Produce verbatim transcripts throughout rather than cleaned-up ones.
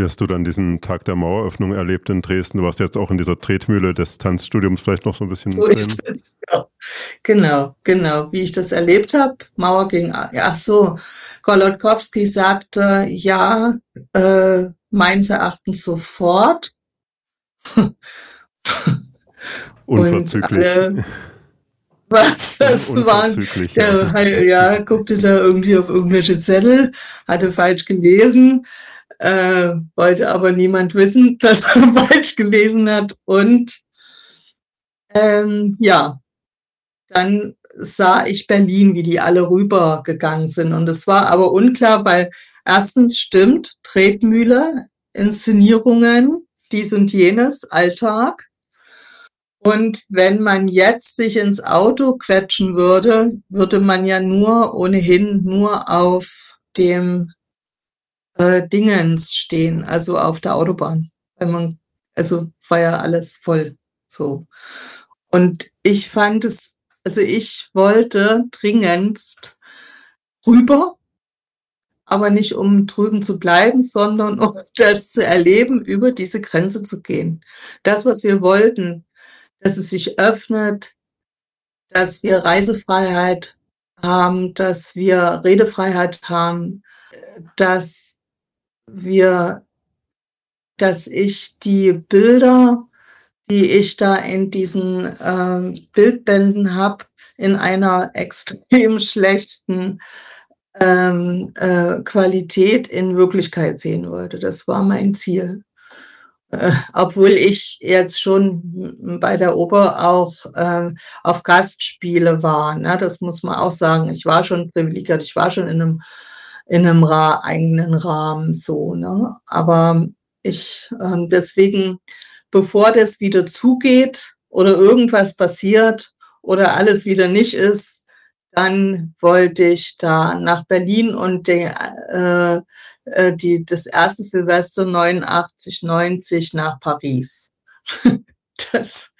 Wie hast du dann diesen Tag der Maueröffnung erlebt in Dresden? Du warst jetzt auch in dieser Tretmühle des Tanzstudiums vielleicht noch so ein bisschen So drin. ist es, ja. Genau, genau. Wie ich das erlebt habe, Mauer ging, ach so, Golodkowski sagte, ja, äh, meines Erachtens sofort. Und Unverzüglich. alle, was Un das waren, unverzüglich, der ja. halt, ja, guckte da irgendwie auf irgendwelche Zettel, hatte falsch gelesen, äh, wollte aber niemand wissen, dass er falsch gelesen hat. Und ähm, ja, dann sah ich Berlin, wie die alle rübergegangen sind. Und es war aber unklar, weil erstens stimmt, Tretmühle, Inszenierungen, dies und jenes, Alltag. Und wenn man jetzt sich ins Auto quetschen würde, würde man ja nur ohnehin nur auf dem äh, Dingens stehen, also auf der Autobahn. Wenn man, also war ja alles voll so. Und ich fand es, also ich wollte dringendst rüber, aber nicht um drüben zu bleiben, sondern um das zu erleben, über diese Grenze zu gehen. Das, was wir wollten, dass es sich öffnet, dass wir Reisefreiheit haben, dass wir Redefreiheit haben, dass wir, dass ich die Bilder, die ich da in diesen äh, Bildbänden habe, in einer extrem schlechten ähm, äh, Qualität in Wirklichkeit sehen wollte. Das war mein Ziel. Äh, obwohl ich jetzt schon bei der Oper auch äh, auf Gastspiele war, ne? Das muss man auch sagen. Ich war schon privilegiert, ich war schon in einem, in einem Ra- eigenen Rahmen so, ne? Aber ich, äh, deswegen, bevor das wieder zugeht oder irgendwas passiert oder alles wieder nicht ist, dann wollte ich da nach Berlin und die, äh, äh, die, das erste Silvester neunundachtzig, neunzig nach Paris. Das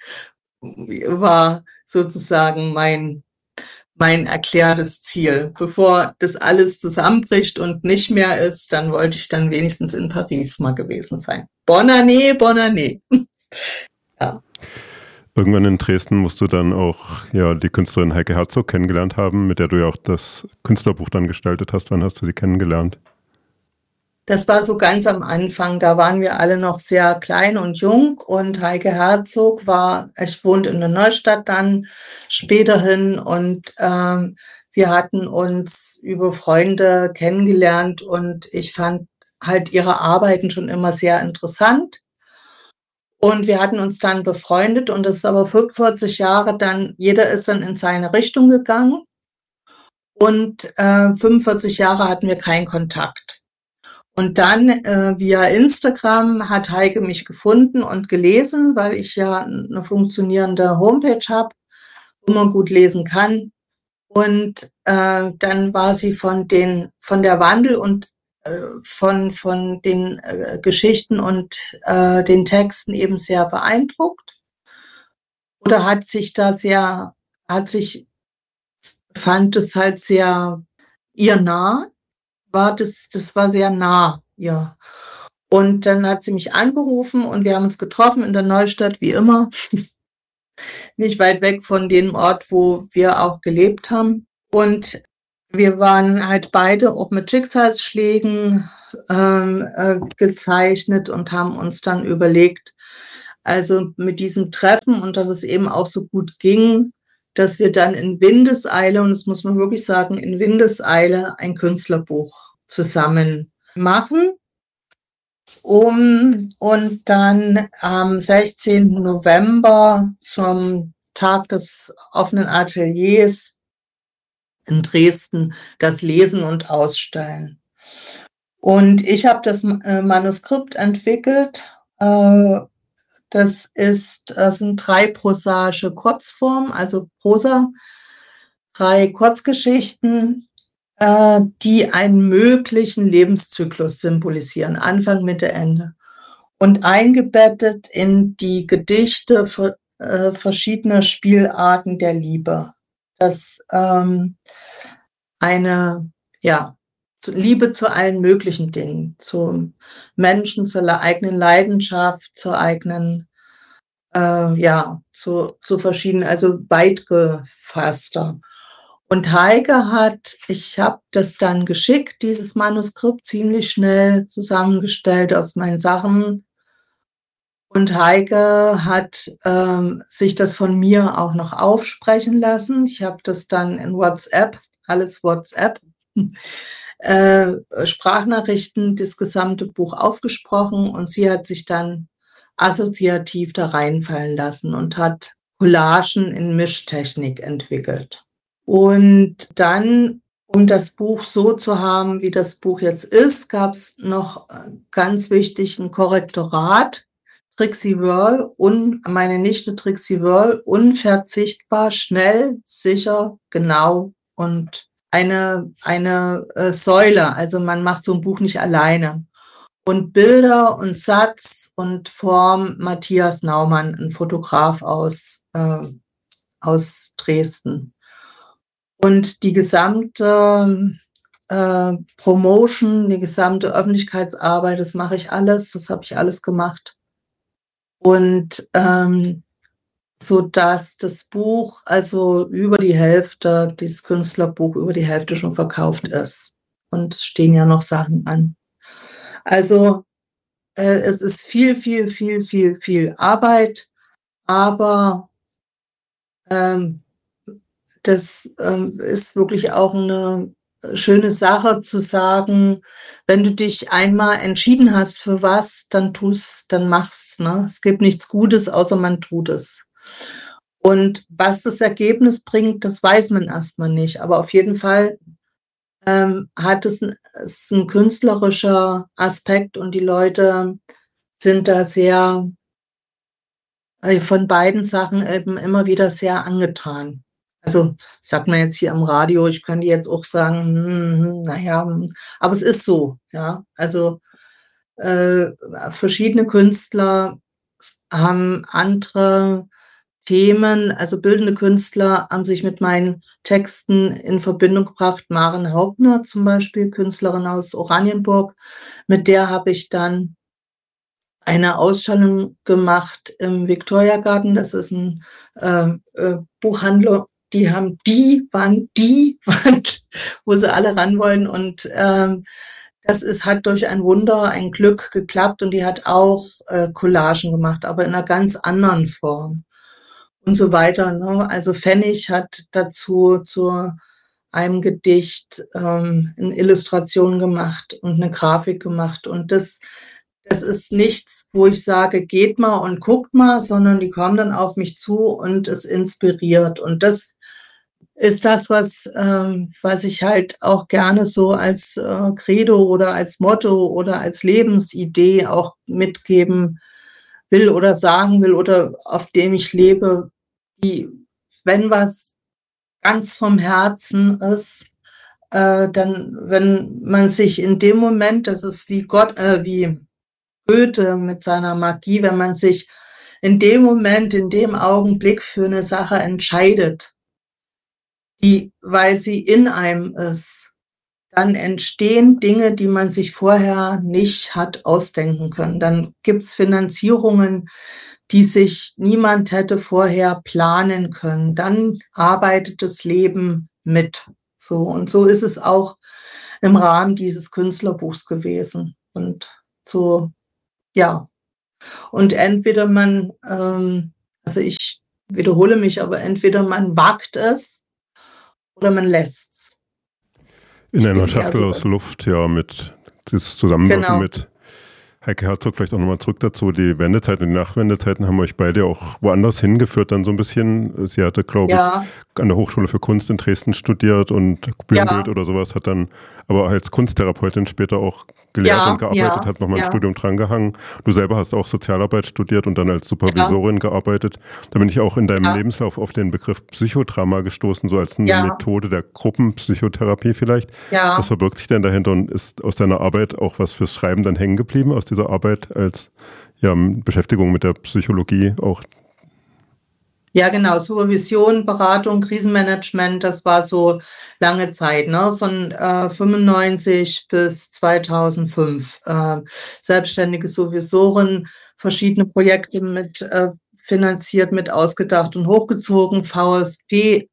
war sozusagen mein, mein erklärtes Ziel. Bevor das alles zusammenbricht und nicht mehr ist, dann wollte ich dann wenigstens in Paris mal gewesen sein. Bonne année, bonne année. Ja. Irgendwann in Dresden musst du dann auch ja, die Künstlerin Heike Herzog kennengelernt haben, mit der du ja auch das Künstlerbuch dann gestaltet hast. Wann hast du sie kennengelernt? Das war so ganz am Anfang, da waren wir alle noch sehr klein und jung und Heike Herzog war, ich wohnte in der Neustadt dann späterhin und ähm, wir hatten uns über Freunde kennengelernt und ich fand halt ihre Arbeiten schon immer sehr interessant. Und wir hatten uns dann befreundet und das ist aber fünfundvierzig Jahre dann, jeder ist dann in seine Richtung gegangen und äh, fünfundvierzig Jahre hatten wir keinen Kontakt. Und dann äh, via Instagram hat Heike mich gefunden und gelesen, weil ich ja eine funktionierende Homepage habe, wo man gut lesen kann. Und äh, dann war sie von den von der Wandel und äh, von von den äh, Geschichten und äh, den Texten eben sehr beeindruckt. Oder hat sich da sehr, hat sich, fand es halt sehr ihr nah, war das, das war sehr nah, ja. Und dann hat sie mich angerufen und wir haben uns getroffen in der Neustadt, wie immer. Nicht weit weg von dem Ort, wo wir auch gelebt haben. Und wir waren halt beide auch mit Schicksalsschlägen ähm, äh, gezeichnet und haben uns dann überlegt, also mit diesem Treffen und dass es eben auch so gut ging, dass wir dann in Windeseile, und das muss man wirklich sagen, in Windeseile ein Künstlerbuch zusammen machen. Um, und dann am sechzehnten November zum Tag des offenen Ateliers in Dresden das lesen und ausstellen. Und ich habe das äh, Manuskript entwickelt. Äh, das ist, das sind drei prosaische Kurzformen, also Prosa, drei Kurzgeschichten, äh, die einen möglichen Lebenszyklus symbolisieren, Anfang, Mitte, Ende. Und eingebettet in die Gedichte für, äh, verschiedener Spielarten der Liebe. Das ähm, eine, ja, Liebe zu allen möglichen Dingen, zum Menschen, zur eigenen Leidenschaft, zur eigenen, äh, ja, zu, zu verschiedenen, also weit gefasster. Und Heike hat, ich habe das dann geschickt, dieses Manuskript ziemlich schnell zusammengestellt aus meinen Sachen. Und Heike hat ähm, sich das von mir auch noch aufsprechen lassen. Ich habe das dann in WhatsApp, alles WhatsApp, äh, Sprachnachrichten, das gesamte Buch aufgesprochen und sie hat sich dann assoziativ da reinfallen lassen und hat Collagen in Mischtechnik entwickelt. Und dann, um das Buch so zu haben, wie das Buch jetzt ist, gab es noch ganz wichtig ein Korrektorat. Trixie World und meine Nichte Trixie World, unverzichtbar, schnell, sicher, genau und eine, eine äh, Säule. Also man macht so ein Buch nicht alleine. Und Bilder und Satz und Form Matthias Naumann, ein Fotograf aus, äh, aus Dresden. Und die gesamte äh, Promotion, die gesamte Öffentlichkeitsarbeit, das mache ich alles, das habe ich alles gemacht. Und ähm, so dass das Buch, also über die Hälfte, dieses Künstlerbuch über die Hälfte schon verkauft ist. Und es stehen ja noch Sachen an. Also äh, es ist viel, viel, viel, viel, viel Arbeit, aber ähm, das ähm, ist wirklich auch eine schöne Sache zu sagen, wenn du dich einmal entschieden hast für was, dann tust, dann mach's. Ne? Es gibt nichts Gutes, außer man tut es. Und was das Ergebnis bringt, das weiß man erstmal nicht. Aber auf jeden Fall ähm, hat es ein, es ein künstlerischer Aspekt und die Leute sind da sehr äh, von beiden Sachen eben immer wieder sehr angetan. Also sagt man jetzt hier am Radio, ich könnte jetzt auch sagen, hm, naja, aber es ist so, ja. Also äh, verschiedene Künstler haben andere Themen, also bildende Künstler haben sich mit meinen Texten in Verbindung gebracht. Maren Hauptner zum Beispiel, Künstlerin aus Oranienburg, mit der habe ich dann eine Ausstellung gemacht im Viktoriagarten. Das ist ein äh, äh, Buchhandler. Die haben die Wand, die Wand, wo sie alle ran wollen. Und ähm, das ist, hat durch ein Wunder, ein Glück geklappt. Und die hat auch äh, Collagen gemacht, aber in einer ganz anderen Form. Und so weiter. Ne? Also Pfennig hat dazu zu einem Gedicht ähm, eine Illustration gemacht und eine Grafik gemacht. Und das, das ist nichts, wo ich sage, geht mal und guckt mal, sondern die kommen dann auf mich zu und es inspiriert. Und das ist das, was, ähm, was ich halt auch gerne so als äh, Credo oder als Motto oder als Lebensidee auch mitgeben will oder sagen will oder auf dem ich lebe, die, wenn was ganz vom Herzen ist, äh, dann, wenn man sich in dem Moment, das ist wie Gott, äh, wie Goethe mit seiner Magie, wenn man sich in dem Moment, in dem Augenblick für eine Sache entscheidet, die, weil sie in einem ist, dann entstehen Dinge, die man sich vorher nicht hat ausdenken können. Dann gibt's Finanzierungen, die sich niemand hätte vorher planen können. Dann arbeitet das Leben mit. So, und so ist es auch im Rahmen dieses Künstlerbuchs gewesen. Und so, ja. Und entweder man, ähm, also ich wiederhole mich, aber entweder man wagt es oder man lässt's. In einer Schachtel aus Luft, ja, mit das Zusammenwirken genau. mit Heike Herzog, vielleicht auch nochmal zurück dazu. Die Wendezeiten und die Nachwendezeiten haben euch beide auch woanders hingeführt, dann so ein bisschen. Sie hatte, glaube ja. ich, an der Hochschule für Kunst in Dresden studiert und Bühnenbild ja. oder sowas, hat dann aber als Kunsttherapeutin später auch gelehrt ja, und gearbeitet, ja, hat nochmal ja. ein Studium drangehangen. Du selber hast auch Sozialarbeit studiert und dann als Supervisorin ja. gearbeitet. Da bin ich auch in deinem ja. Lebenslauf auf den Begriff Psychodrama gestoßen, so als eine ja. Methode der Gruppenpsychotherapie vielleicht. Ja. Was verbirgt sich denn dahinter und ist aus deiner Arbeit auch was fürs Schreiben dann hängen geblieben, aus dieser Arbeit als ja, Beschäftigung mit der Psychologie auch? Ja, genau, Supervision, Beratung, Krisenmanagement, das war so lange Zeit, ne? Von äh, fünfundneunzig bis zweitausendfünf. Äh, selbstständige Supervisorin, verschiedene Projekte mit äh, finanziert, mit ausgedacht und hochgezogen. V S P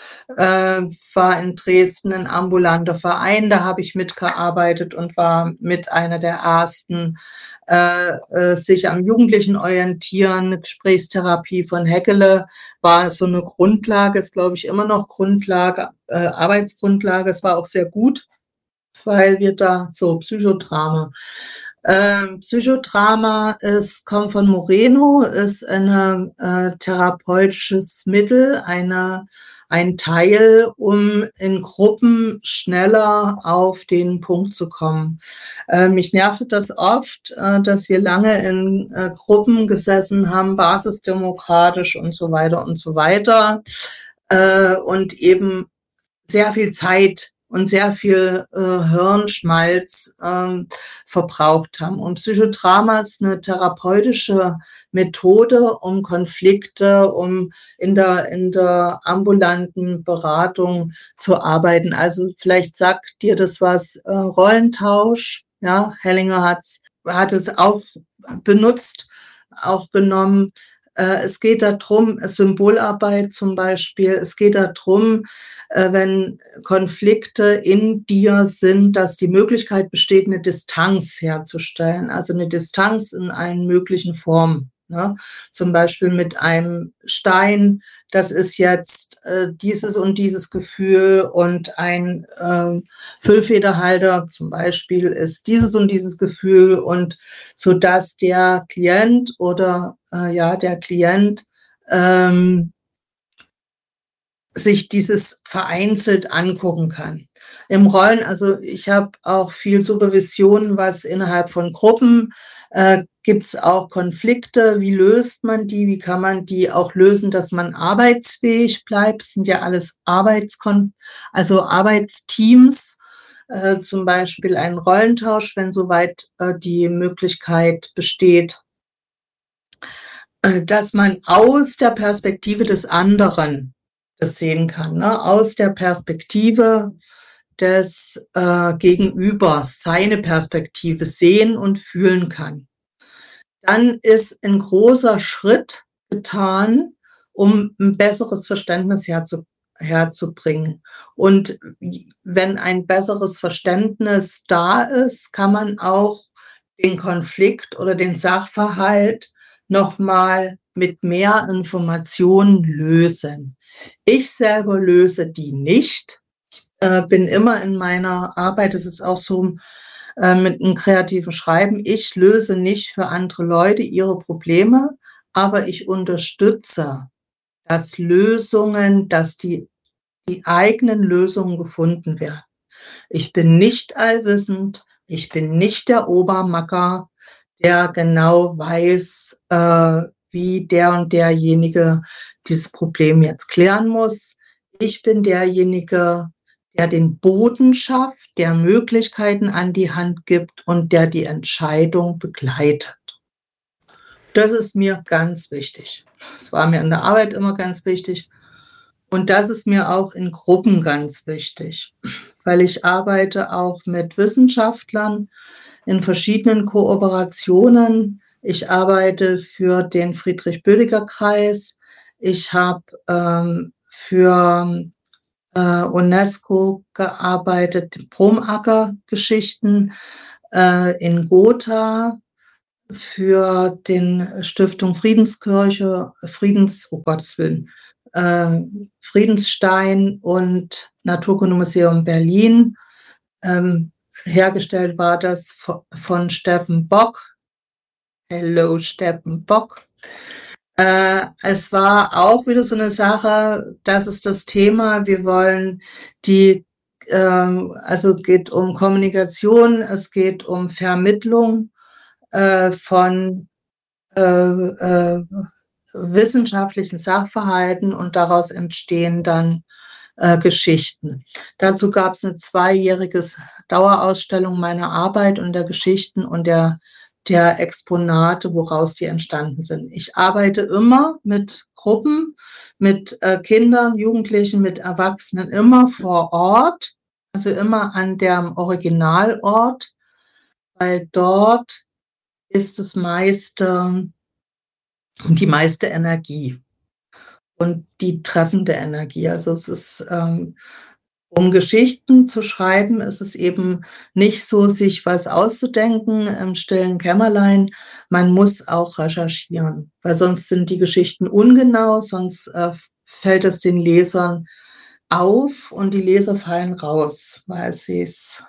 äh, war in Dresden ein ambulanter Verein, da habe ich mitgearbeitet und war mit einer der ersten, äh, äh, sich am Jugendlichen orientieren. Gesprächstherapie von Häckele war so eine Grundlage, ist glaube ich immer noch Grundlage, äh, Arbeitsgrundlage. Es war auch sehr gut, weil wir da so Psychodrama. Ähm, Psychodrama ist, kommt von Moreno, ist ein äh, therapeutisches Mittel, eine ein Teil, um in Gruppen schneller auf den Punkt zu kommen. Äh, mich nervte das oft, äh, dass wir lange in äh, Gruppen gesessen haben, basisdemokratisch und so weiter und so weiter, äh, und eben sehr viel Zeit und sehr viel äh, Hirnschmalz ähm, verbraucht haben. Und Psychodrama ist eine therapeutische Methode, um Konflikte, um in der, in der ambulanten Beratung zu arbeiten. Also vielleicht sagt dir das was, äh, Rollentausch, ja, Hellinger hat's, hat es auch benutzt, auch genommen. Äh, es geht darum, Symbolarbeit zum Beispiel, es geht darum, wenn Konflikte in dir sind, dass die Möglichkeit besteht, eine Distanz herzustellen, also eine Distanz in allen möglichen Formen. Ne? Zum Beispiel mit einem Stein, das ist jetzt äh, dieses und dieses Gefühl, und ein äh, Füllfederhalter zum Beispiel ist dieses und dieses Gefühl, und so dass der Klient oder äh, ja der Klient ähm, sich dieses vereinzelt angucken kann. Im Rollen, also ich habe auch viel Supervision, was innerhalb von Gruppen äh, gibt es auch Konflikte. Wie löst man die? Wie kann man die auch lösen, dass man arbeitsfähig bleibt? Es sind ja alles Arbeitskon also Arbeitsteams, äh, zum Beispiel ein Rollentausch, wenn soweit äh, die Möglichkeit besteht, äh, dass man aus der Perspektive des anderen das sehen kann, ne? Aus der Perspektive des äh, Gegenübers, seine Perspektive sehen und fühlen kann. Dann ist ein großer Schritt getan, um ein besseres Verständnis herzu, herzubringen. Und wenn ein besseres Verständnis da ist, kann man auch den Konflikt oder den Sachverhalt nochmal mit mehr Informationen lösen. Ich selber löse die nicht. Ich äh, bin immer in meiner Arbeit, das ist auch so äh, mit einem kreativen Schreiben, ich löse nicht für andere Leute ihre Probleme, aber ich unterstütze, dass Lösungen, dass die, die eigenen Lösungen gefunden werden. Ich bin nicht allwissend, ich bin nicht der Obermacker, der genau weiß, äh, wie der und derjenige dieses Problem jetzt klären muss. Ich bin derjenige, der den Boden schafft, der Möglichkeiten an die Hand gibt und der die Entscheidung begleitet. Das ist mir ganz wichtig. Das war mir in der Arbeit immer ganz wichtig. Und das ist mir auch in Gruppen ganz wichtig, weil ich arbeite auch mit Wissenschaftlern in verschiedenen Kooperationen. Ich arbeite für den Friedrich-Bödiger-Kreis. Ich habe ähm, für äh, UNESCO gearbeitet, Bromacker-Geschichten äh, in Gotha, für den Stiftung Friedenskirche, Friedens, oh Gottes Willen, äh, Friedensstein und Naturkundemuseum Berlin. Ähm, hergestellt war das von Steffen Bock. Hello, Steffen Bock. Äh, es war auch wieder so eine Sache, das ist das Thema, wir wollen die, äh, also es geht um Kommunikation, es geht um Vermittlung äh, von äh, äh, wissenschaftlichen Sachverhalten, und daraus entstehen dann äh, Geschichten. Dazu gab es eine zweijährige Dauerausstellung meiner Arbeit und der Geschichten und der der Exponate, woraus die entstanden sind. Ich arbeite immer mit Gruppen, mit äh, Kindern, Jugendlichen, mit Erwachsenen, immer vor Ort, also immer an dem Originalort, weil dort ist das meiste, die meiste Energie und die treffende Energie. Also es ist, ähm, um Geschichten zu schreiben, ist es eben nicht so, sich was auszudenken im stillen Kämmerlein. Man muss auch recherchieren, weil sonst sind die Geschichten ungenau, sonst äh, fällt es den Lesern auf und die Leser fallen raus, weil sie es,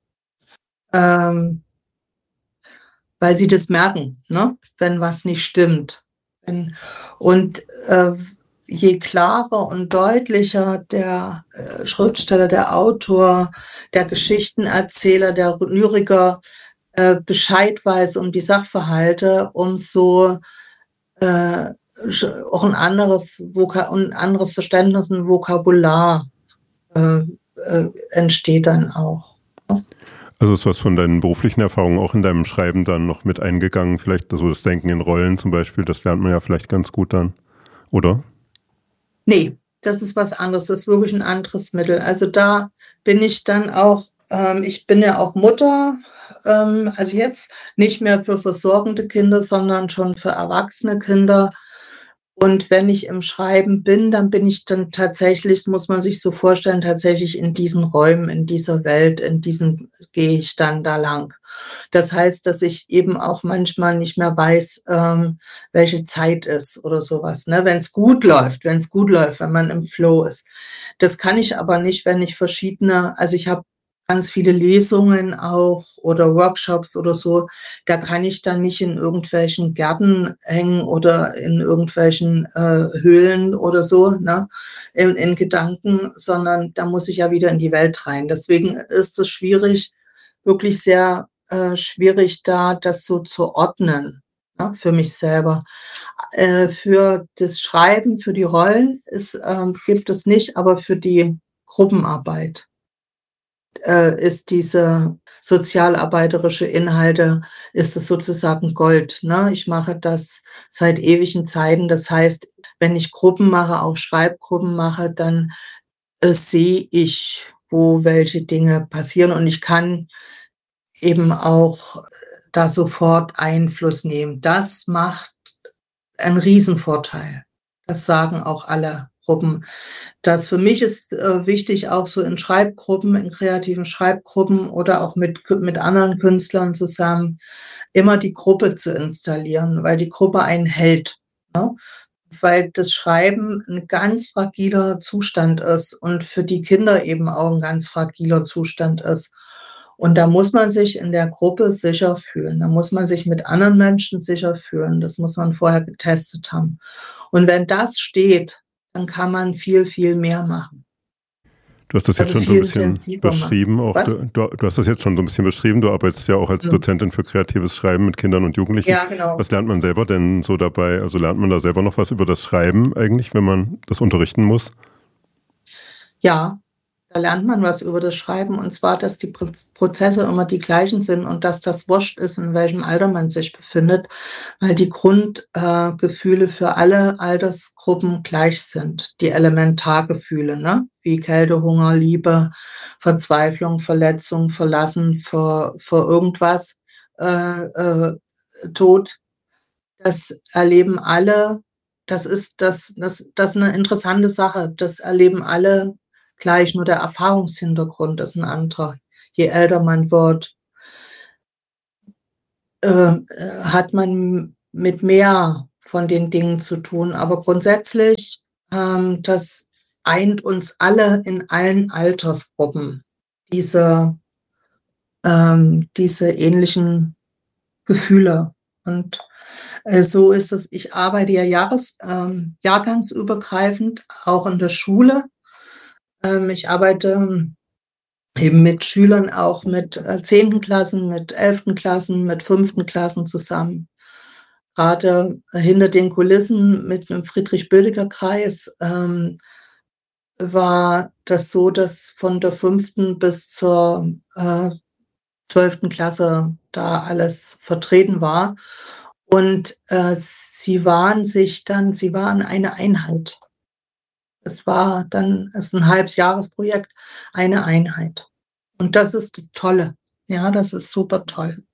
ähm, weil sie das merken, ne? Wenn was nicht stimmt. Wenn, und äh, je klarer und deutlicher der äh, Schriftsteller, der Autor, der Geschichtenerzähler, der Lyriker äh, Bescheid weiß um die Sachverhalte, umso äh, auch ein anderes, Voka ein anderes Verständnis, ein Vokabular äh, äh, entsteht dann auch. Ne? Also ist was von deinen beruflichen Erfahrungen auch in deinem Schreiben dann noch mit eingegangen? Vielleicht so das Denken in Rollen zum Beispiel, das lernt man ja vielleicht ganz gut dann, oder? Nee, das ist was anderes. Das ist wirklich ein anderes Mittel. Also da bin ich dann auch, ähm, ich bin ja auch Mutter, ähm, also jetzt nicht mehr für versorgende Kinder, sondern schon für erwachsene Kinder. Und wenn ich im Schreiben bin, dann bin ich dann tatsächlich, muss man sich so vorstellen, tatsächlich in diesen Räumen, in dieser Welt, in diesen gehe ich dann da lang. Das heißt, dass ich eben auch manchmal nicht mehr weiß, ähm, welche Zeit ist oder sowas, ne? Wenn es gut läuft, wenn es gut läuft, wenn man im Flow ist. Das kann ich aber nicht, wenn ich verschiedene, also ich habe ganz viele Lesungen auch oder Workshops oder so, da kann ich dann nicht in irgendwelchen Gärten hängen oder in irgendwelchen äh, Höhlen oder so, ne, in, in Gedanken, sondern da muss ich ja wieder in die Welt rein. Deswegen ist es schwierig, wirklich sehr äh, schwierig, da das so zu ordnen, ne, für mich selber. Äh, für das Schreiben, für die Rollen ist, äh, gibt es nicht, aber für die Gruppenarbeit äh, ist diese sozialarbeiterische Inhalte, ist es sozusagen Gold, ne? Ich mache das seit ewigen Zeiten. Das heißt, wenn ich Gruppen mache, auch Schreibgruppen mache, dann äh, sehe ich, wo welche Dinge passieren und ich kann eben auch da sofort Einfluss nehmen. Das macht einen Riesenvorteil. Das sagen auch alle Gruppen. Das für mich ist äh, wichtig, auch so in Schreibgruppen, in kreativen Schreibgruppen oder auch mit, mit anderen Künstlern zusammen, immer die Gruppe zu installieren, weil die Gruppe einen hält. Ne? Weil das Schreiben ein ganz fragiler Zustand ist und für die Kinder eben auch ein ganz fragiler Zustand ist. Und da muss man sich in der Gruppe sicher fühlen. Da muss man sich mit anderen Menschen sicher fühlen. Das muss man vorher getestet haben. Und wenn das steht, dann kann man viel, viel mehr machen. Du hast das jetzt also schon so ein bisschen beschrieben. Auch du, du, du hast das jetzt schon so ein bisschen beschrieben. Du arbeitest ja auch als Dozentin für kreatives Schreiben mit Kindern und Jugendlichen. Ja, genau. Was lernt man selber denn so dabei? Also lernt man da selber noch was über das Schreiben eigentlich, wenn man das unterrichten muss? Ja, da lernt man was über das Schreiben, und zwar, dass die Prozesse immer die gleichen sind und dass das wurscht ist, in welchem Alter man sich befindet, weil die Grundgefühle äh, für alle Altersgruppen gleich sind, die Elementargefühle, ne? Wie Kälte, Hunger, Liebe, Verzweiflung, Verletzung, Verlassen vor, vor irgendwas, äh, äh, Tod. Das erleben alle, das ist, das, das, das ist eine interessante Sache, das erleben alle gleich, nur der Erfahrungshintergrund ist ein anderer. Je älter man wird, äh, hat man mit mehr von den Dingen zu tun. Aber grundsätzlich, ähm, das eint uns alle in allen Altersgruppen, diese, ähm, diese ähnlichen Gefühle. Und äh, so ist es, ich arbeite ja Jahres, ähm, jahrgangsübergreifend, auch in der Schule. Ich arbeite eben mit Schülern, auch mit zehnten Klassen, mit elften Klassen, mit fünften Klassen zusammen. Gerade hinter den Kulissen mit dem Friedrich-Bödecker-Kreis ähm, war das so, dass von der fünften bis zur äh, zwölften Klasse da alles vertreten war. Und äh, sie waren sich dann, sie waren eine Einheit. Es war dann, es ist ein Halbjahresprojekt, eine Einheit. Und das ist das Tolle. Ja, das ist super toll.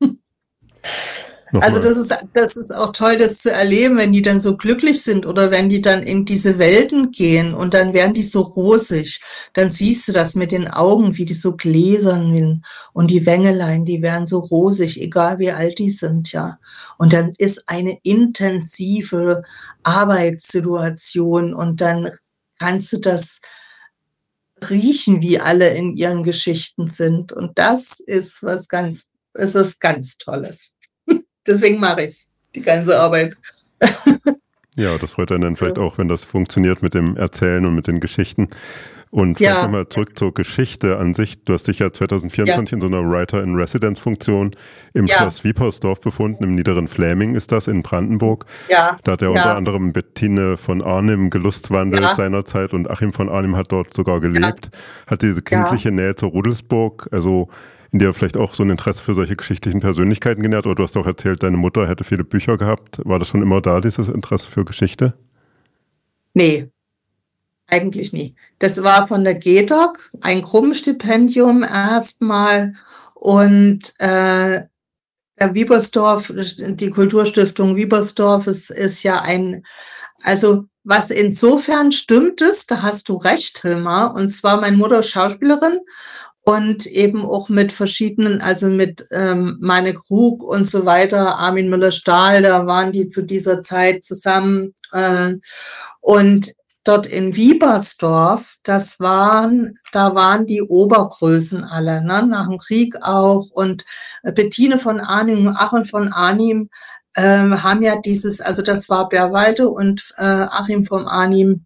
Also das ist, das ist auch toll, das zu erleben, wenn die dann so glücklich sind oder wenn die dann in diese Welten gehen und dann werden die so rosig. Dann siehst du das mit den Augen, wie die so gläsern sind und die Wängelein, die werden so rosig, egal wie alt die sind, ja. Und dann ist eine intensive Arbeitssituation und dann kannst du das riechen, wie alle in ihren Geschichten sind. Und das ist was ganz, es ist ganz Tolles. Deswegen mache ich es, die ganze Arbeit. Ja, das freut einen dann vielleicht auch, wenn das funktioniert mit dem Erzählen und mit den Geschichten. Und vielleicht ja. nochmal zurück zur Geschichte an sich. Du hast dich ja zwanzig vierundzwanzig ja. in so einer Writer-in-Residence-Funktion im ja. Schloss Wiepersdorf befunden, im Niederen Fläming ist das, in Brandenburg. Ja. Da hat ja, ja unter anderem Bettine von Arnim gelustwandelt ja. seinerzeit und Achim von Arnim hat dort sogar gelebt. Ja. Hat diese kindliche ja. Nähe zur Rudelsburg, also in der vielleicht auch so ein Interesse für solche geschichtlichen Persönlichkeiten genährt. Oder du hast auch erzählt, deine Mutter hätte viele Bücher gehabt. War das schon immer da, dieses Interesse für Geschichte? Nee, eigentlich nie. Das war von der G E D O C, ein Krumm-Stipendium erstmal. Und äh, der Wiepersdorf, die Kulturstiftung Wiepersdorf, ist, ist ja ein, also was insofern stimmt ist, da hast du recht, Hilmar. Und zwar meine Mutter ist Schauspielerin. Und eben auch mit verschiedenen, also mit ähm, Meine Krug und so weiter, Armin Müller-Stahl, da waren die zu dieser Zeit zusammen. Äh, und dort in Wiepersdorf, das waren, da waren die Obergrößen alle, ne? Nach dem Krieg auch. Und Bettine von Arnim und Achim von Arnim äh, haben ja dieses, also das war Bärwalde und äh, Achim von Arnim,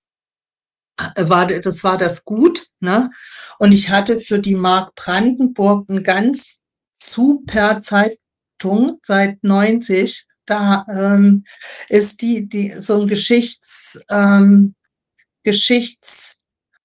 äh, war, das war das Gut, ne? Und ich hatte für die Mark Brandenburg eine ganz super Zeitung seit neunzig. Da ähm, ist die, die so ein Geschichts, ähm, Geschichts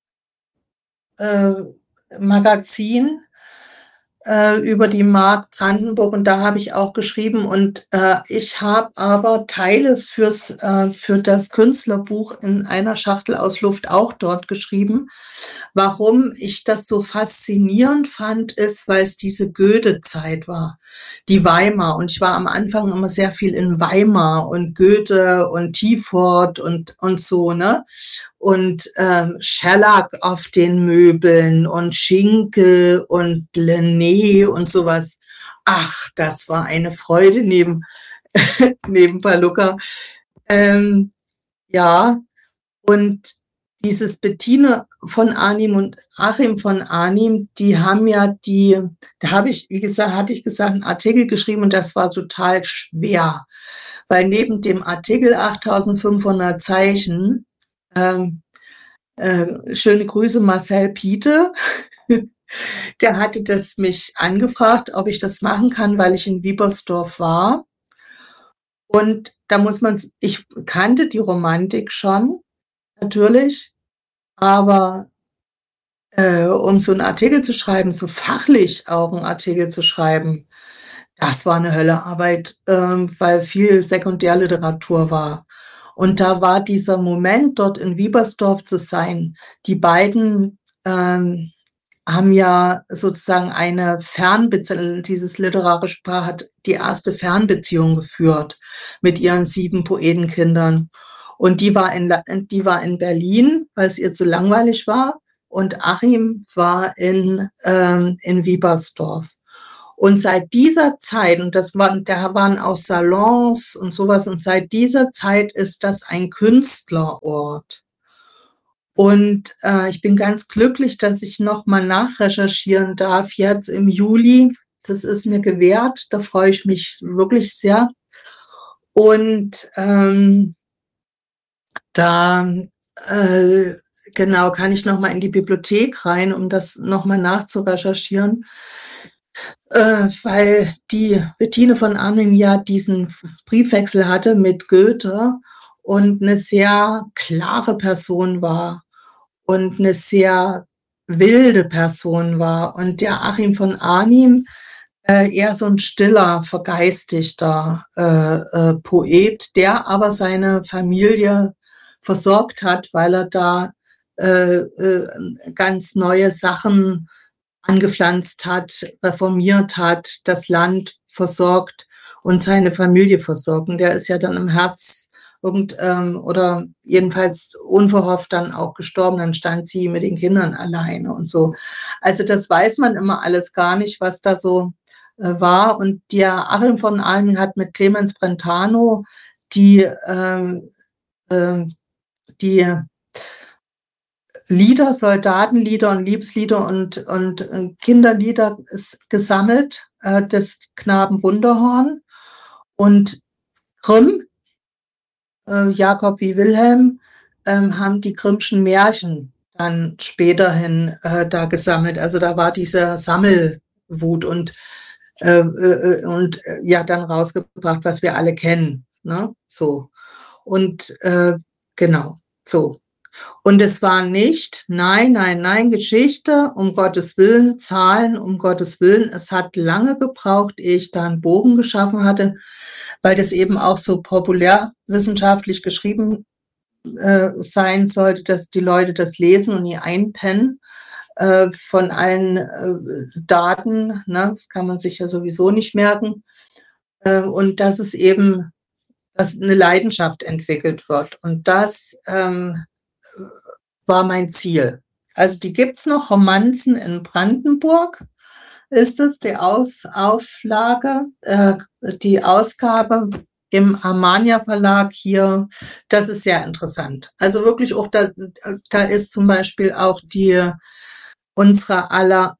äh, Magazin äh, über die Mark Brandenburg und da habe ich auch geschrieben und äh, ich habe aber Teile fürs äh, für das Künstlerbuch in einer Schachtel aus Luft auch dort geschrieben. Warum ich das so faszinierend fand, ist, weil es diese Goethe-Zeit war, die Weimar. Und ich war am Anfang immer sehr viel in Weimar und Goethe und Tiefort und, und so, ne? Und ähm, Schellack auf den Möbeln und Schinkel und Lené und sowas. Ach, das war eine Freude neben, neben Pallucca. Ähm, ja, und dieses Bettine von Arnim und Achim von Arnim, die haben ja die, da habe ich, wie gesagt, hatte ich gesagt, einen Artikel geschrieben und das war total schwer, weil neben dem Artikel achttausendfünfhundert Zeichen, ähm, äh, schöne Grüße Marcel Piete, der hatte das mich angefragt, ob ich das machen kann, weil ich in Wiepersdorf war. Und da muss man, ich kannte die Romantik schon, natürlich, aber äh, um so einen Artikel zu schreiben, so fachlich auch einen Artikel zu schreiben, das war eine Höllearbeit, äh, weil viel Sekundärliteratur war. Und da war dieser Moment, dort in Wiepersdorf zu sein. Die beiden ähm, haben ja sozusagen eine Fernbeziehung, dieses literarische Paar hat die erste Fernbeziehung geführt mit ihren sieben Poetenkindern. Und die war in, die war in Berlin, weil es ihr zu langweilig war. Und Achim war in, ähm, in Wiepersdorf. Und seit dieser Zeit, und das waren, da waren auch Salons und sowas, und seit dieser Zeit ist das ein Künstlerort. Und äh, ich bin ganz glücklich, dass ich nochmal nachrecherchieren darf, jetzt im Juli. Das ist mir gewährt, da freue ich mich wirklich sehr. Und ähm, da äh, genau kann ich nochmal in die Bibliothek rein, um das nochmal nachzurecherchieren. Äh, weil die Bettine von Arnim ja diesen Briefwechsel hatte mit Goethe und eine sehr klare Person war und eine sehr wilde Person war. Und der Achim von Arnim, äh, eher so ein stiller, vergeistigter äh, äh, Poet, der aber seine Familie versorgt hat, weil er da äh, äh, ganz neue Sachen angepflanzt hat, reformiert hat, das Land versorgt und seine Familie versorgt. Und der ist ja dann im Herz irgend, ähm, oder jedenfalls unverhofft dann auch gestorben. Dann stand sie mit den Kindern alleine und so. Also das weiß man immer alles gar nicht, was da so äh, war. Und der Achim von Arnim hat mit Clemens Brentano die, ähm, äh, die Lieder, Soldatenlieder und Liebeslieder und, und äh, Kinderlieder gesammelt, äh, des Knaben Wunderhorn. Und Grimm, äh, Jakob wie Wilhelm, ähm, haben die Grimmschen Märchen dann späterhin äh, da gesammelt. Also da war diese Sammelwut und, äh, äh, und äh, ja dann rausgebracht, was wir alle kennen. Ne? So. Und äh, genau, so. Und es war nicht, nein, nein, nein, Geschichte, um Gottes Willen, Zahlen, um Gottes Willen. Es hat lange gebraucht, ehe ich da einen Bogen geschaffen hatte, weil das eben auch so populärwissenschaftlich geschrieben äh, sein sollte, dass die Leute das lesen und nie einpennen äh, von allen äh, Daten. Ne? Das kann man sich ja sowieso nicht merken. Äh, und dass es eben, dass eine Leidenschaft entwickelt wird. Und das ähm, war mein Ziel. Also die gibt es noch, Romanzen in Brandenburg ist es, die Aus Auflage, äh, die Ausgabe im Armania Verlag hier, das ist sehr interessant. Also wirklich auch, da, da ist zum Beispiel auch die, unsere aller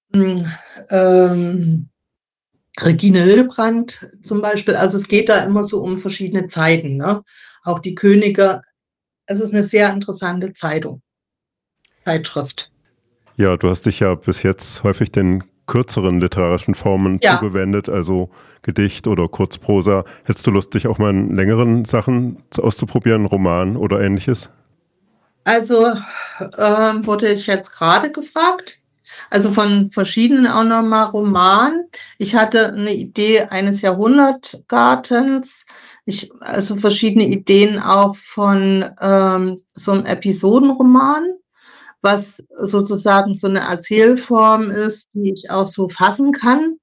ähm, Regine Hildebrandt zum Beispiel, also es geht da immer so um verschiedene Zeiten, ne? Auch die Könige. Es ist eine sehr interessante Zeitung, Zeitschrift. Ja, du hast dich ja bis jetzt häufig den kürzeren literarischen Formen ja. zugewendet, also Gedicht oder Kurzprosa. Hättest du Lust, dich auch mal in längeren Sachen auszuprobieren, Roman oder ähnliches? Also ähm, wurde ich jetzt gerade gefragt. Also von verschiedenen auch nochmal Roman. Ich hatte eine Idee eines Jahrhundertgartens. Ich, also verschiedene Ideen auch von ähm, so einem Episodenroman, was sozusagen so eine Erzählform ist, die ich auch so fassen kann,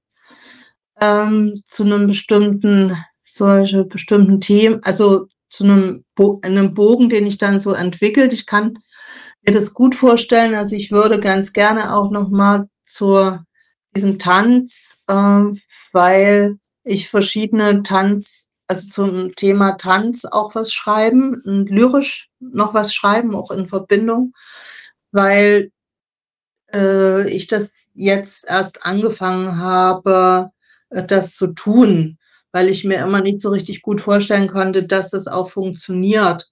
ähm, zu einem bestimmten, solche bestimmten Themen, also zu einem, Bo einem Bogen, den ich dann so entwickelt. Ich kann mir das gut vorstellen, also ich würde ganz gerne auch noch mal zu diesem Tanz, äh, weil ich verschiedene Tanz, also zum Thema Tanz auch was schreiben und lyrisch noch was schreiben, auch in Verbindung, weil äh, ich das jetzt erst angefangen habe, äh, das zu tun, weil ich mir immer nicht so richtig gut vorstellen konnte, dass das auch funktioniert.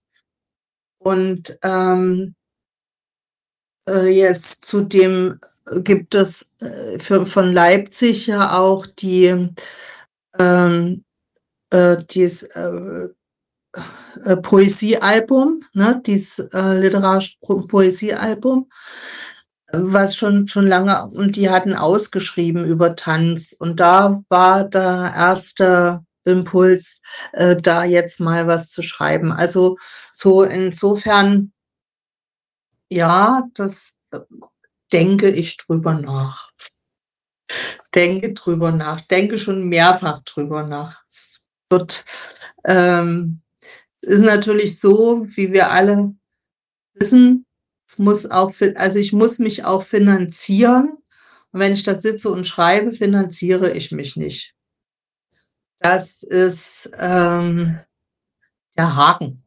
Und ähm, äh, jetzt zudem gibt es äh, für, von Leipzig ja auch die ähm, äh, dieses äh, äh, Poesiealbum, ne, dieses äh, literarische Poesiealbum, was schon schon lange, und die hatten ausgeschrieben über Tanz, und da war der erste Impuls, äh, da jetzt mal was zu schreiben. Also so insofern, ja, das äh, denke ich drüber nach. Denke drüber nach, denke schon mehrfach drüber nach. Es wird, ähm, es ist natürlich so, wie wir alle wissen, es muss auch, also ich muss mich auch finanzieren. Und wenn ich da sitze und schreibe, finanziere ich mich nicht. Das ist ähm, der Haken.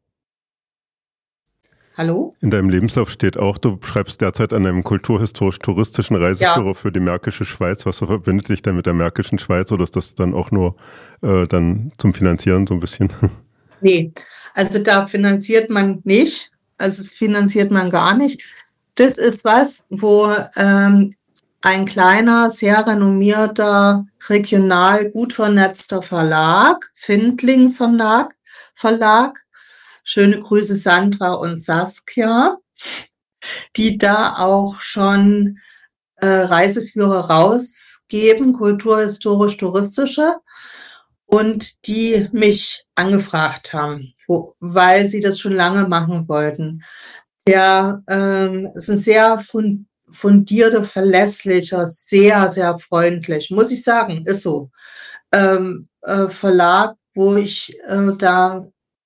Hallo? In deinem Lebenslauf steht auch, du schreibst derzeit an einem kulturhistorisch-touristischen Reiseführer ja. für die Märkische Schweiz. Was verbindet dich denn mit der Märkischen Schweiz, oder ist das dann auch nur äh, dann zum Finanzieren so ein bisschen? Nee, also da finanziert man nicht. Also es finanziert man gar nicht. Das ist was, wo ähm, ein kleiner, sehr renommierter, regional gut vernetzter Verlag, Findling Verlag, Verlag, schöne Grüße Sandra und Saskia, die da auch schon äh, Reiseführer rausgeben, kulturhistorisch-touristische, und die mich angefragt haben, wo, weil sie das schon lange machen wollten. Der ähm, ist ein sehr fund, fundierter, verlässlicher, sehr, sehr freundlich, muss ich sagen, ist so. Ähm, äh, Verlag, wo ich äh, da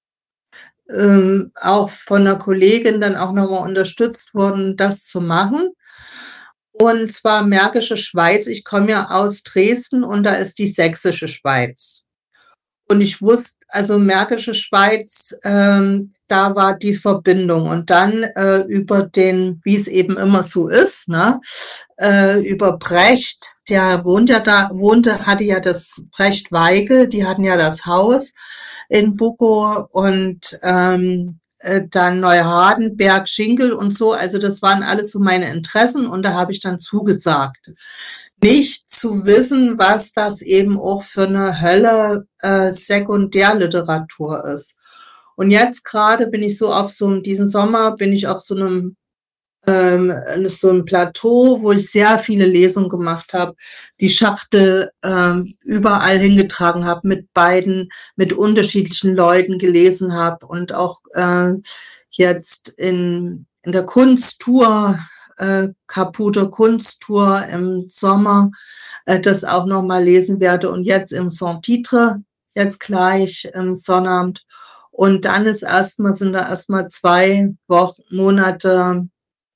ähm, auch von einer Kollegin dann auch nochmal unterstützt worden, das zu machen. Und zwar Märkische Schweiz. Ich komme ja aus Dresden und da ist die Sächsische Schweiz. Und ich wusste, also Märkische Schweiz, ähm, da war die Verbindung. Und dann äh, über den, wie es eben immer so ist, ne, äh, über Brecht, der wohnt ja da, wohnte, hatte ja das Brecht Weigel, die hatten ja das Haus in Bukow und ähm, äh, dann Neuhardenberg, Schinkel und so. Also das waren alles so meine Interessen und da habe ich dann zugesagt. Nicht zu wissen, was das eben auch für eine Hölle äh, Sekundärliteratur ist. Und jetzt gerade bin ich so auf so einem, diesen Sommer bin ich auf so einem ähm, so einem Plateau, wo ich sehr viele Lesungen gemacht habe, die Schachtel ähm, überall hingetragen habe, mit beiden, mit unterschiedlichen Leuten gelesen habe und auch äh, jetzt in, in der Kunsttour, äh, Caputo Kunsttour im Sommer, äh, das auch nochmal lesen werde und jetzt im Sans-Titre, jetzt gleich im Sonnabend. Und dann ist erstmal, sind da erstmal zwei Wochen, Monate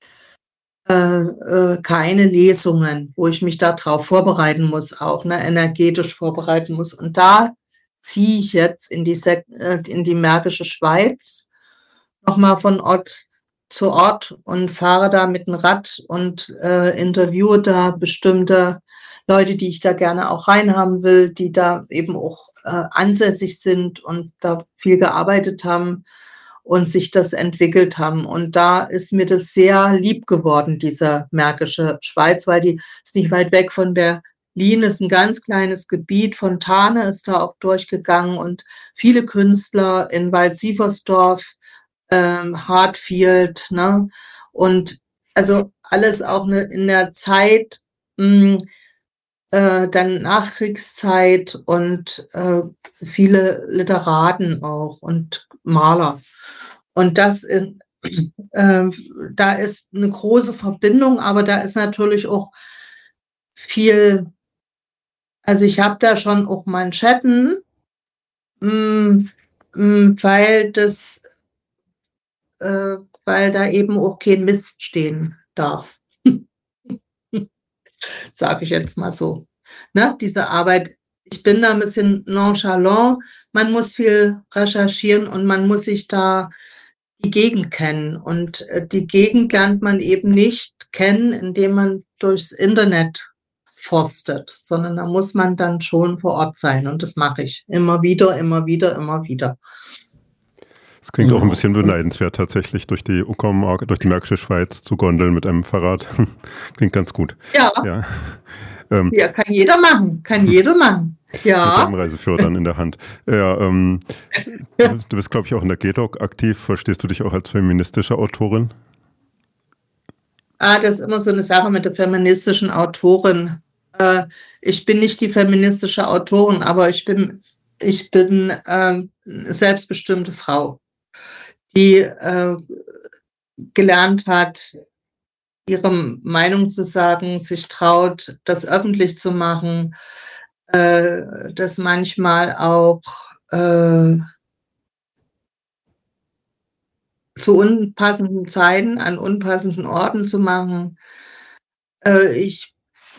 Äh, äh, keine Lesungen, wo ich mich darauf vorbereiten muss, auch ne, energetisch vorbereiten muss. Und da ziehe ich jetzt in die, Se äh, in die Märkische Schweiz, nochmal von Ort zu Ort und fahre da mit dem Rad und äh, interviewe da bestimmte Leute, die ich da gerne auch reinhaben will, die da eben auch äh, ansässig sind und da viel gearbeitet haben und sich das entwickelt haben. Und da ist mir das sehr lieb geworden, diese Märkische Schweiz, weil die ist nicht weit weg von Berlin, ist ein ganz kleines Gebiet. Fontane ist da auch durchgegangen und viele Künstler in Wald-Sieversdorf, ähm, Hartfield, ne? Und also alles auch ne, in der Zeit, mh, äh, dann Nachkriegszeit und äh, viele Literaten auch und Maler. Und das ist, äh, da ist eine große Verbindung, aber da ist natürlich auch viel, also ich habe da schon auch Manschetten, mh, mh, weil das, äh, weil da eben auch kein Mist stehen darf. Sage ich jetzt mal so. Ne, diese Arbeit, ich bin da ein bisschen nonchalant, man muss viel recherchieren und man muss sich da die Gegend kennen. Und äh, die Gegend lernt man eben nicht kennen, indem man durchs Internet forstet, sondern da muss man dann schon vor Ort sein. Und das mache ich immer wieder, immer wieder, immer wieder. Das klingt auch ein bisschen beneidenswert, tatsächlich durch die Uckermark, durch die Märkische Schweiz zu gondeln mit einem Fahrrad. Klingt ganz gut. Ja. Ja, ähm, ja kann jeder machen. Kann jeder machen. Ja. Mit einem Reiseführer dann in der Hand. Ja, ähm, du, du bist, glaube ich, auch in der G D O C aktiv. Verstehst du dich auch als feministische Autorin? Ah, das ist immer so eine Sache mit der feministischen Autorin. Äh, ich bin nicht die feministische Autorin, aber ich bin, ich bin äh, eine selbstbestimmte Frau, die äh, gelernt hat, ihre Meinung zu sagen, sich traut, das öffentlich zu machen, äh, das manchmal auch äh, zu unpassenden Zeiten an unpassenden Orten zu machen. Äh, ich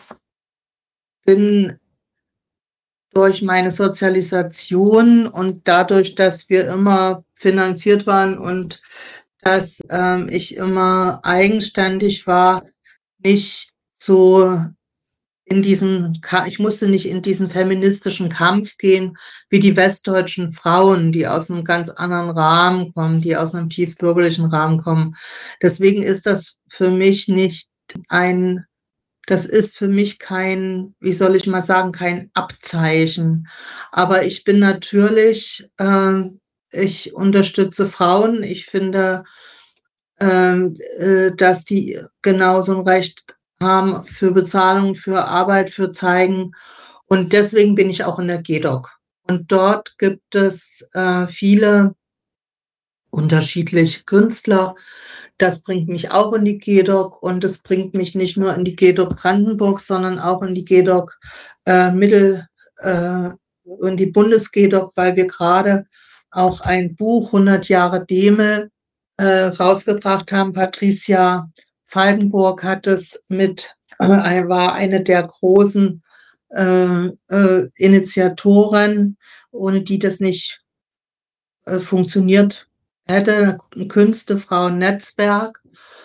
bin durch meine Sozialisation und dadurch, dass wir immer finanziert waren und dass ähm, ich immer eigenständig war, nicht so in diesen, ich musste nicht in diesen feministischen Kampf gehen, wie die westdeutschen Frauen, die aus einem ganz anderen Rahmen kommen, die aus einem tiefbürgerlichen Rahmen kommen. Deswegen ist das für mich nicht ein, das ist für mich kein, wie soll ich mal sagen, kein Abzeichen. Aber ich bin natürlich, äh, ich unterstütze Frauen. Ich finde, äh, dass die genauso ein Recht haben für Bezahlung, für Arbeit, für Zeigen. Und deswegen bin ich auch in der G D O C. Und dort gibt es äh, viele unterschiedliche Künstler. Das bringt mich auch in die G D O C und es bringt mich nicht nur in die G D O C Brandenburg, sondern auch in die G D O C äh, Mittel, äh, in die Bundes-G D O C, weil wir gerade auch ein Buch hundert Jahre Demel äh, rausgebracht haben. Patricia Falkenburg hat es mit, äh, war eine der großen äh, äh, Initiatoren, ohne die das nicht äh, funktioniert hätte. Ein Künstefrauen-Netzwerk.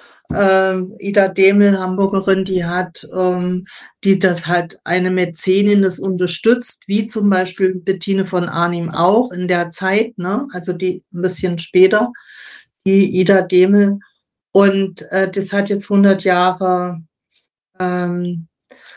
Äh, Ida Demel, Hamburgerin, die hat, ähm, die das hat eine Mäzenin das unterstützt, wie zum Beispiel Bettine von Arnim auch in der Zeit, ne? Also die ein bisschen später, die Ida Demel. Und äh, das hat jetzt hundert Jahre ähm,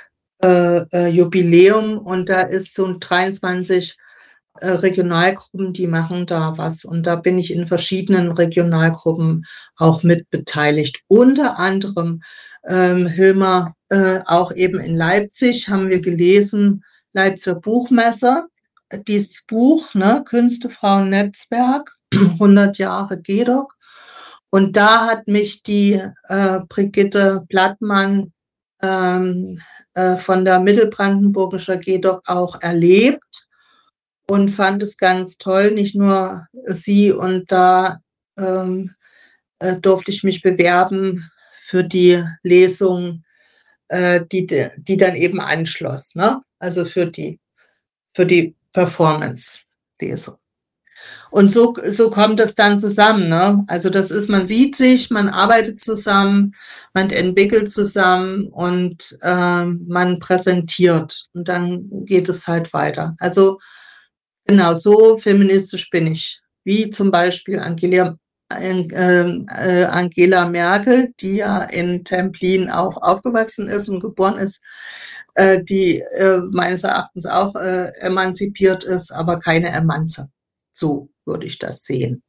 äh, äh, Jubiläum und da ist so ein dreiundzwanzig äh, Regionalgruppen, die machen da was. Und da bin ich in verschiedenen Regionalgruppen auch mit beteiligt. Unter anderem ähm, Hilmar, äh, auch eben in Leipzig haben wir gelesen, Leipziger Buchmesse, dieses Buch, ne, Künstefrauen-Netzwerk, hundert Jahre G D O C. Und da hat mich die äh, Brigitte Blattmann ähm, äh, von der Mittelbrandenburgischer G D O C auch erlebt und fand es ganz toll, nicht nur sie. Und da ähm, äh, durfte ich mich bewerben für die Lesung, äh, die, die dann eben anschloss, ne? Also für die, für die Performance-Lesung. Und so, so kommt es dann zusammen, ne? Also das ist, man sieht sich, man arbeitet zusammen, man entwickelt zusammen und äh, man präsentiert und dann geht es halt weiter. Also genau, so feministisch bin ich, wie zum Beispiel Angela, äh, äh, Angela Merkel, die ja in Templin auch aufgewachsen ist und geboren ist, äh, die äh, meines Erachtens auch äh, emanzipiert ist, aber keine Emanze. So würde ich das sehen.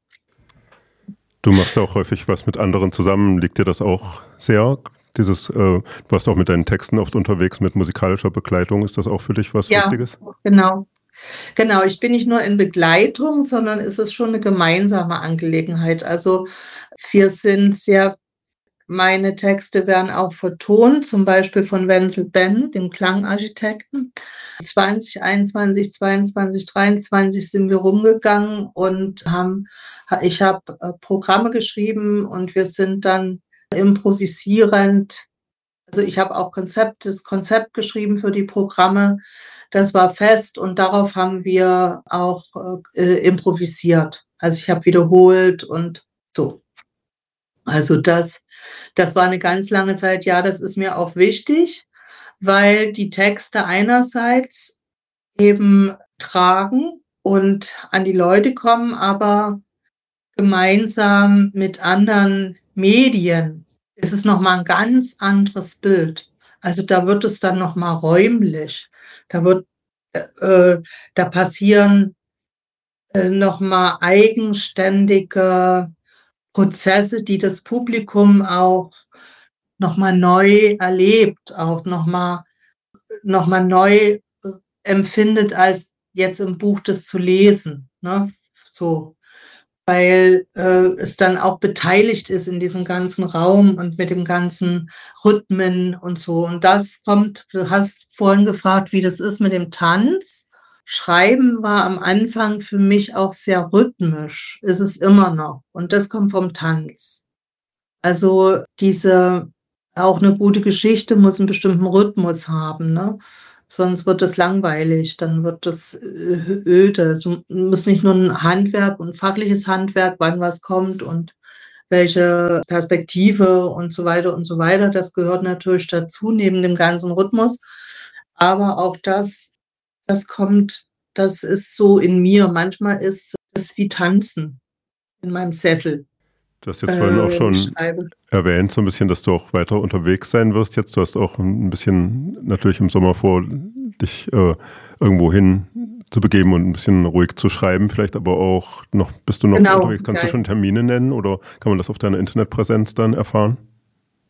Du machst auch häufig was mit anderen zusammen. Liegt dir das auch sehr? Dieses, äh, du warst auch mit deinen Texten oft unterwegs mit musikalischer Begleitung. Ist das auch für dich was ja, Wichtiges? Genau. Genau, ich bin nicht nur in Begleitung, sondern es ist schon eine gemeinsame Angelegenheit. Also wir sind sehr, meine Texte werden auch vertont, zum Beispiel von Wenzel Ben, dem Klangarchitekten. zwanzig einundzwanzig, zweiundzwanzig, dreiundzwanzig sind wir rumgegangen und haben, ich habe Programme geschrieben und wir sind dann improvisierend. Also ich habe auch Konzept, das Konzept geschrieben für die Programme. Das war fest und darauf haben wir auch äh, improvisiert. Also ich habe wiederholt und so. Also das, das war eine ganz lange Zeit. Ja, das ist mir auch wichtig, weil die Texte einerseits eben tragen und an die Leute kommen, aber gemeinsam mit anderen Medien ist es nochmal ein ganz anderes Bild. Also da wird es dann nochmal räumlich. Da wird, äh, da passieren äh, nochmal eigenständige Prozesse, die das Publikum auch nochmal neu erlebt, auch nochmal noch mal neu empfindet, als jetzt im Buch das zu lesen. Ne? So. Weil äh, es dann auch beteiligt ist in diesem ganzen Raum und mit dem ganzen Rhythmen und so. Und das kommt, du hast vorhin gefragt, wie das ist mit dem Tanz. Schreiben war am Anfang für mich auch sehr rhythmisch, ist es immer noch. Und das kommt vom Tanz. Also diese, auch eine gute Geschichte muss einen bestimmten Rhythmus haben, ne? Sonst wird das langweilig, dann wird das öde. Es muss nicht nur ein Handwerk und fachliches Handwerk, wann was kommt und welche Perspektive und so weiter und so weiter. Das gehört natürlich dazu, neben dem ganzen Rhythmus. Aber auch das, das kommt, das ist so in mir. Manchmal ist es wie Tanzen in meinem Sessel. Du hast jetzt vorhin auch schon erwähnt, so ein bisschen, dass du auch weiter unterwegs sein wirst jetzt. Du hast auch ein bisschen natürlich im Sommer vor, dich äh, irgendwo hin zu begeben und ein bisschen ruhig zu schreiben. Vielleicht aber auch noch, bist du noch genau, unterwegs? Kannst geil. Du schon Termine nennen oder kann man das auf deiner Internetpräsenz dann erfahren?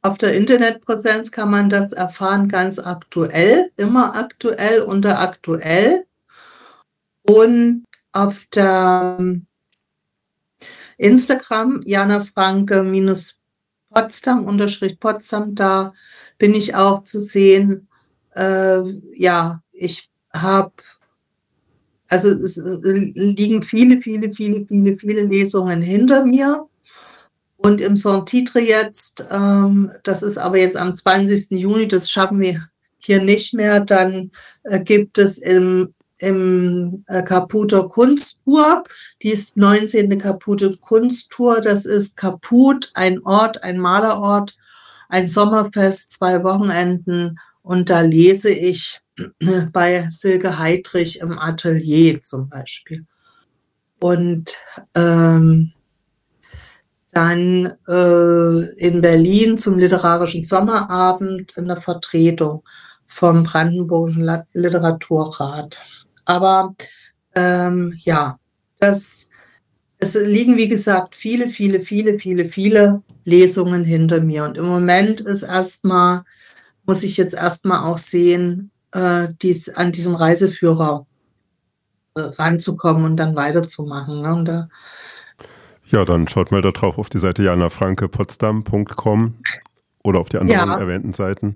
Auf der Internetpräsenz kann man das erfahren, ganz aktuell, immer aktuell unter aktuell. Und auf der Instagram, Jana Franke minus Potsdam, unterstrich Potsdam, da bin ich auch zu sehen. Äh, ja, ich habe, also es liegen viele, viele, viele, viele, viele Lesungen hinter mir. Und im Saint-Titre jetzt, ähm, das ist aber jetzt am zwanzigsten Juni, das schaffen wir hier nicht mehr, dann äh, gibt es im, im äh, Caputer Kunsttour, die ist neunzehnte Caputer Kunsttour, das ist Caput, ein Ort, ein Malerort, ein Sommerfest, zwei Wochenenden und da lese ich bei Silke Heidrich im Atelier zum Beispiel. Und ähm, dann äh, in Berlin zum Literarischen Sommerabend in der Vertretung vom Brandenburgischen Literaturrat. Aber ähm, ja, das, es liegen, wie gesagt, viele, viele, viele, viele, viele Lesungen hinter mir. Und im Moment ist erstmal, muss ich jetzt erstmal auch sehen, äh, dies, an diesem Reiseführer äh, ranzukommen und dann weiterzumachen. Ne? Und da, ja, dann schaut mal da drauf auf die Seite jana franke potsdam punkt com oder auf die anderen ja. erwähnten Seiten.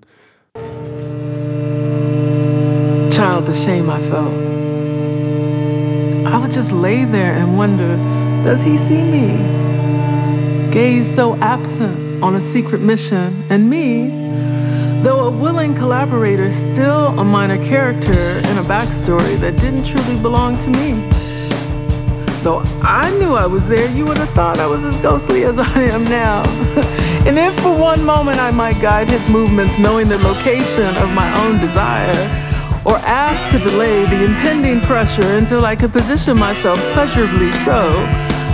Child, the shame I felt. I would just lay there and wonder, does he see me? Gaze so absent on a secret mission, and me, though a willing collaborator, still a minor character in a backstory that didn't truly belong to me. Though I knew I was there, you would have thought I was as ghostly as I am now. And if for one moment I might guide his movements, knowing the location of my own desire, or ask to delay the impending pressure until I could position myself pleasurably so,